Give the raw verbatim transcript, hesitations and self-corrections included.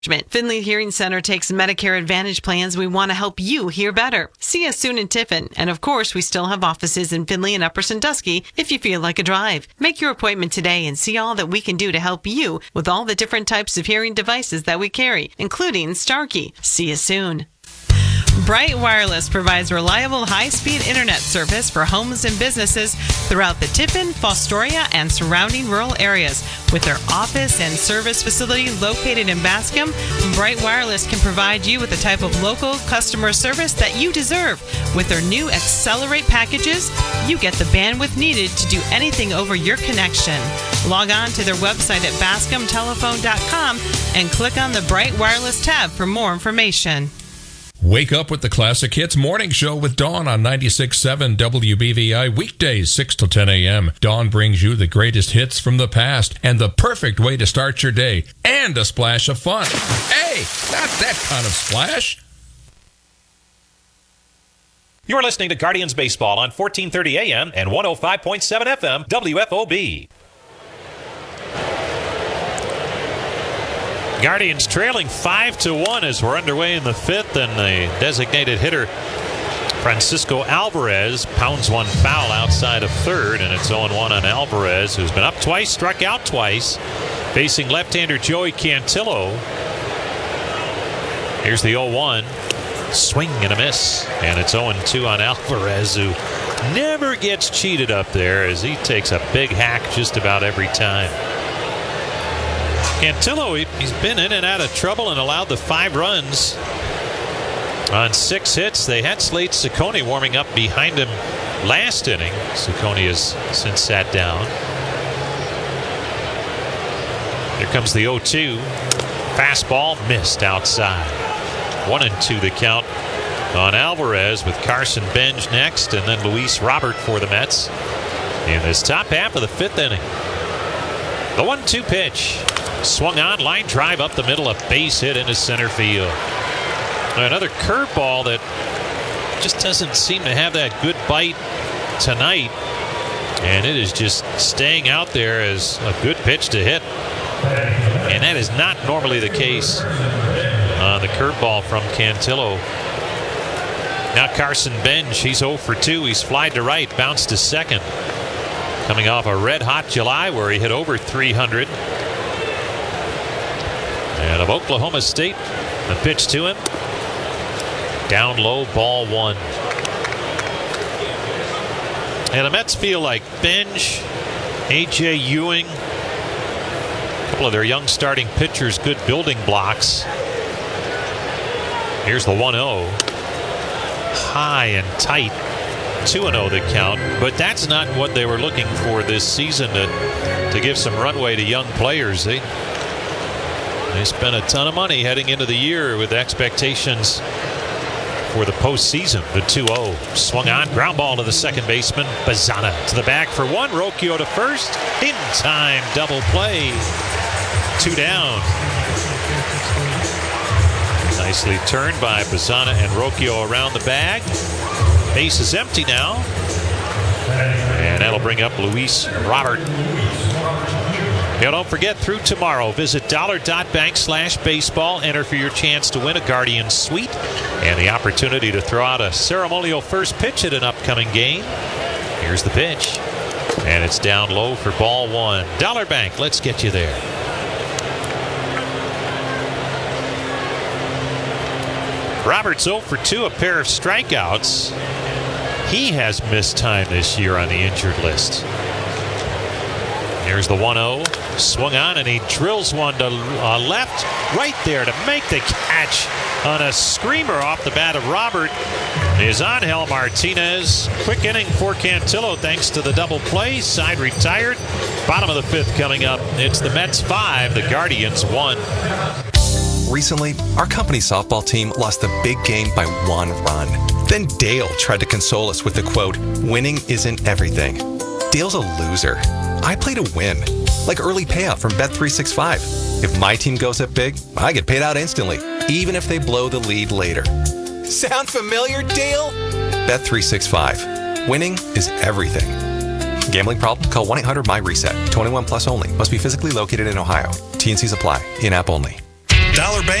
Findlay Hearing Center takes Medicare Advantage plans. We want to help you hear better. See us soon in Tiffin. And of course, we still have offices in Findlay and Upper Sandusky if you feel like a drive. Make your appointment today and see all that we can do to help you with all the different types of hearing devices that we carry, including Starkey. See you soon. Bright Wireless provides reliable high-speed internet service for homes and businesses throughout the Tiffin, Fostoria, and surrounding rural areas. With their office and service facility located in Bascom, Bright Wireless can provide you with the type of local customer service that you deserve. With their new Accelerate packages, you get the bandwidth needed to do anything over your connection. Log on to their website at bascom telephone dot com and click on the Bright Wireless tab for more information. Wake up with the Classic Hits Morning Show with Dawn on ninety-six point seven W B V I, weekdays six to ten a.m. Dawn brings you the greatest hits from the past and the perfect way to start your day, and a splash of fun. Hey, not that kind of splash. You're listening to Guardians Baseball on fourteen thirty a.m. and one oh five point seven F M W F O B. Guardians trailing five to one as we're underway in the fifth, and the designated hitter Francisco Alvarez pounds one foul outside of third, and it's oh one on Alvarez, who's been up twice, struck out twice, facing left-hander Joey Cantillo. Here's the oh one. Swing and a miss, and it's oh two on Alvarez, who never gets cheated up there as he takes a big hack just about every time. Cantillo, he's been in and out of trouble and allowed the five runs on six hits. They had Slade Ciccone warming up behind him last inning. Ciccone has since sat down. Here comes the oh two. Fastball missed outside. One and two the count on Alvarez, with Carson Benj next, and then Luis Robert for the Mets in this top half of the fifth inning. The one two pitch. Swung on, line drive up the middle, a base hit into center field. Another curveball that just doesn't seem to have that good bite tonight. And it is just staying out there as a good pitch to hit. And that is not normally the case on the curveball from Cantillo. Now Carson Benj, he's oh for two. He's flied to right, bounced to second. Coming off a red-hot July where he hit over three hundred. And of Oklahoma State, the pitch to him. Down low, ball one. And the Mets feel like Benj, A J Ewing, a couple of their young starting pitchers, good building blocks. Here's the one oh. High and tight. two and oh the count. But that's not what they were looking for this season, to, to give some runway to young players. They They spent a ton of money heading into the year with expectations for the postseason. The two oh. Swung on. Ground ball to the second baseman. Bazzana to the bag for one. Rocchio to first. In time. Double play. Two down. Nicely turned by Bazzana and Rocchio around the bag. Base is empty now. And that'll bring up Luis Robert. Now, don't forget, through tomorrow, visit dollar.bank slash baseball. Enter for your chance to win a Guardian suite and the opportunity to throw out a ceremonial first pitch at an upcoming game. Here's the pitch. And it's down low for ball one. Dollar Bank, let's get you there. Roberts oh for two, a pair of strikeouts. He has missed time this year on the injured list. Here's the one oh. Swung on, and he drills one to uh, left, right there to make the catch on a screamer off the bat of Robert is Angel Martinez. Quick inning for Cantillo thanks to the double play. Side retired. Bottom of the fifth coming up. It's the Mets five, the Guardians one. Recently, our company softball team lost the big game by one run. Then Dale tried to console us with the quote, "Winning isn't everything." Dale's a loser. I play to win, like early payout from Bet three sixty-five. If my team goes up big, I get paid out instantly, even if they blow the lead later. Sound familiar, Dale? Bet three sixty-five. Winning is everything. Gambling problem? Call one eight hundred my reset. twenty-one plus only. Must be physically located in Ohio. T and Cs apply. In-app only. Dollar Bank